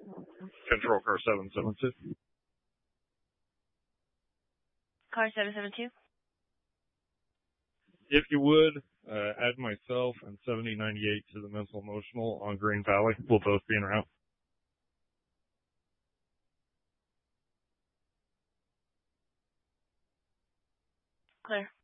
Control car 772. Car 772. If you would, add myself and 7098 to the mental emotional on Green Valley. We'll both be en route. Clear.